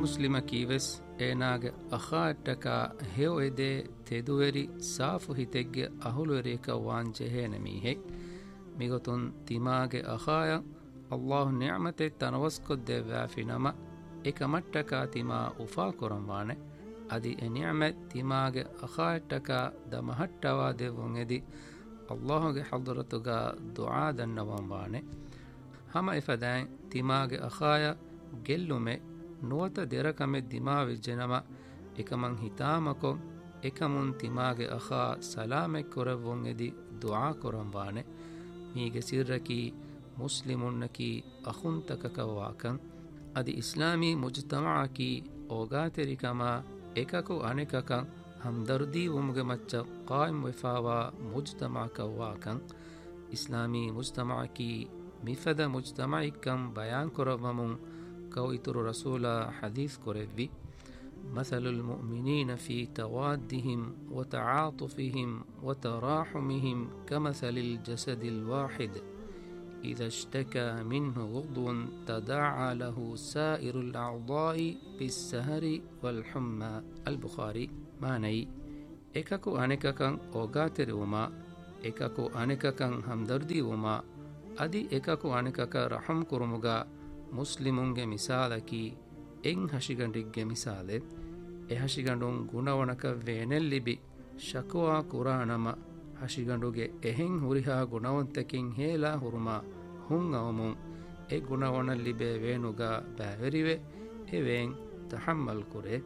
ಮುಸ್ಲಿಮಕಿ ವೆಸ್ ಏನಾಗೆ ಅಖಾಟಕ ಹೇವ್ ಎದೆ ತೆದುವೆರಿ ಸಾಫು ಹಿತೆಗ್ಗೆ ಅಹುಲುವೆರಿಕ ವಾಂಜೆಹೇನೆ ಮೀಹೆ ಮಿಗೊತುನ್ ತಿಮಾಗೆ ಅಖಾಯ ಅಲ್ಲಾಹು ನಿಅಮತೆ ತನವಸ್ಕೊದ್ದೆ ವ್ಯಾಫಿನಮ ಏಕಮಟ್ಟಕ ತಿಮಾ ಉಫಾ ಕೊರಂವಾನೆ ಅದಿ ಎ ನಿಅಮತ್ ತಿಮಾಗೆ ಅಖಾಟಕ ದಮಹಟ್ಟವಾ ದೆವುಂ ಎದಿ ಅಲ್ಲಾಹುಗೆ ಹದ್ರತುಗ ದುಆ ದನ್ನವಂವಾನೆ ಹಮ ಇಫದಾಯ್ ತಿಮಾಗೆ ಅಖಾಯ ಗೆಲ್ಲುಮೆ ನುವತ ದೆರಕಮೆ ದಿಮಾವಿ ಜನಮ ಏಕಮಂ ಹಿತಾಮಕೊ ಏಕಮುನ್ ತಿಮಾಗೆ ಅಖಾ ಸಲಾಮೆ ಕೊರವುಂ ಎದಿ ದುಆ ಕೊರಂವಾನೆ ಮೀಗೆ ಸಿರ್ರಕಿ ಮುಸ್ಲಿಮುನ್ನಕಿ ಅಖುಂತಕಕವಾಕಂ ಅದಿ ಇಸ್ಲಾಮಿ ಮುಜ್ತಮಾಕಿ ಓಗಾತೆರಿಕಮ ಏಕಕು ಅನೆಕಕಂ ಹಮ್ದರ್ದಿ ಉಮ್ಗೆ ಮಚ್ಚ ಕಾಯಿಮ್ ವೆಫಾವಾ ಮುಜ್ತಮಾಕವಾಕಂ ಇಸ್ಲಾಮಿ ಮುಜ್ತಮಾಕಿ ಮಿಫದ ಮುಜ್ತಮಾಯಿಕಂ ಬಯಾನ್ ಕೊರವಮುಂ كويتر رسول حديث كوريفي مثل المؤمنين في توادهم وتعاطفهم وتراحمهم كمثل الجسد الواحد إذا اشتكى منه عضو تداعى له سائر الأعضاء بالسهر والحمى البخاري معني إكاكو أنكاكن أوغاتر وما إكاكو أنكاكن همدردي وما أدي إكاكو أنكاكا رحم كرمغا ಮುಸ್ಲಿಮುಂಗೆ ಮಿಸಾಲಕಿ ಎಂಗ್ ಹಶಿಗಂಡಿಗ್ಗೆ ಮಿಸಾಲೆ ಎ ಹಶಿಗಂಡುಂ ಗುಣವಣಕ ವೇನೆಲ್ಲಿಬಿ ಶಕುವಾ ಕುರಾಣಮ ಹಶಿಗಂಡುಗೆ ಎಹೆಂಗ್ ಹುರಿಹಾ ಗುಣವಂತಕಿಂ ಹೇಲಾ ಹುರುಮ ಹುಂ ಅವಮುಂ ಎ ಗುಣವಣಲ್ಲಿಬೆ ವೇಣುಗ ಬ್ಯಾವೆರಿವೆ ಎ ವೇಂಗ್ ತಹಮ್ಮಲ್ ಕುರೆ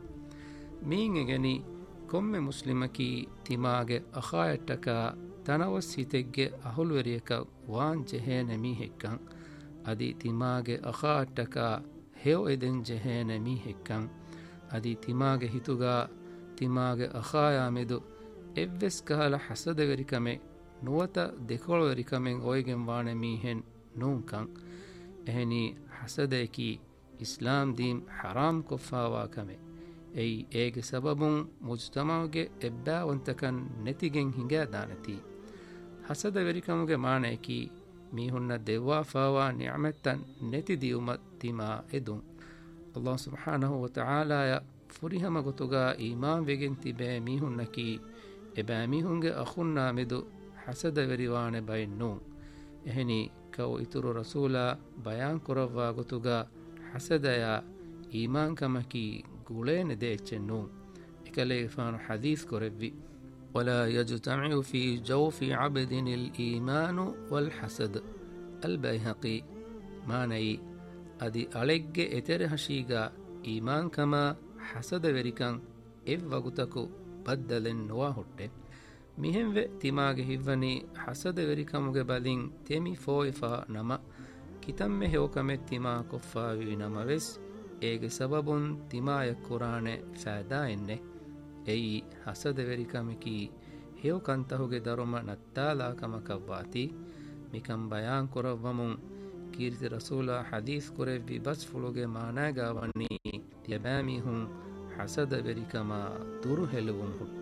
ಮೀಂಗೆಗೆನಿ ಕೊಮ್ಮೆ ಮುಸ್ಲಿಮಕಿ ತಿಮಾಗೆ ಅಖಾಯಟ್ಟಕ ತನವಸ್ ಹಿತೆಗ್ಗೆ ಅಹುಲ್ವೆರಿಯಕ ವಾನ್ ಜೆಹೇನೆ ಮೀಹೆಕ್ಕಂ ಅದಿ ತಿಮಾಗೆ ಅಖಾಟಕ ಹೇವ್ ಎದೆನ್ ಜೆಹೇನೆ ಮೀಹೆಕ್ಕಂ ಅದಿ ತಿಮಾಗೆ ಹಿತುಗ ತಿಮಾಗೆ ಅಖಾಯಾಮೆದು ಎವ್ವೆಸ್ ಕಹಲ ಹಸದವೆರಿಕಮೆ ನುವತ ದೆಕೊಳವೆರಿಕಮೆಂ ಒಯ್ಗೆಂ ವಾಣೆ ಮೀಹೆನ್ ನೂಂಕಂ ಎಹನಿ ಹಸದೇಕಿ ಇಸ್ಲಾಂ ದೀನ್ ಹರಾಮ್ ಕೊಫಾವಾಕಮೆ ಎಯ್ ಏಗೆ ಸಬಬುಂ ಮುಜ್ತಮಾಗೆ ಎಬ್ಬಾವಂತಕನ್ ನೆತಿಗೆಂ ಹಿಂಗಾ ದಾನತಿ ಹಸದವೆರಿಕಮುಗೆ ಮಾಣೇಕಿ ಮೀಹುನ್ನ ದೆವ್ವಾ ಫಾವಾ ನಿಅಮತ್ತನ್ ನೆತಿ ದಿಯುಮತ್ ತಿಮಾ ಎದುಂ ಅಲ್ಲಾಹ್ ಸುಬ್ಹಾನಹು ವ ತಆಲಾಯ ಫುರಿಹಮ ಗೊತುಗ ಈಮಾನ್ ವೆಗೆನ್ ತಿಬೆ ಮೀಹುನ್ನಕಿ ಎಬಾ ಮೀಹುಂಗೆ ಅಖುನ್ನಾ ಮೆದು ಹಸದ ವೆರಿವಾಣೆ ಬೈನ್ನು ಎಹನಿ ಕೌ ಇತುರು ರಸೂಲ ಬಯಾನ್ ಕೊರವ್ವಾ ಗೊತುಗ ಹಸದಯ ಈಮಾನ್ ಕಮಕಿ ಗುಳೇನೆ ದೇಚೆನ್ನು ಎಕಲೆ ಫಾನು ಹದೀಸ್ ಕೊರೆವ್ವಿ ولا يجتمع في جوف عبد الإيمان والحسد البيهقي ماني أدي ألق إترهشيغا إيمان كما حسد وريكان إف وقتكو بدل نواهد مهم و تماغ هفني حسد وريكاموغ بالين تيمي فويفا نما كتم هوكم تما كفاوي نما وس إيغ سبب تما يكوران فادا إنه ಎಯಿ ಹಸದವೆರಿಕಮಿಕಿ ಹೇವ್ ಕಂತಹುಗೆ ದರುಮ ನತ್ತಾಲಾಕಮಕವ್ವಾತಿ ಮಿಕಂ ಬಯಾನ್ ಕೊರವ್ವಮುಂ ಕೀರ್ತಿ ರಸೂಲ ಹದೀಸ್ ಕೊರೆವ್ವಿ ಬಸ್ ಫುಳುಗೆ ಮಾನಾಗಾವಣ್ಣಿ ಯಬಾಮಿಹುಂ ಹಸದವೆರಿಕಮ ದುರು ಹೆಲುವುಂ ಹುಟ್ಟ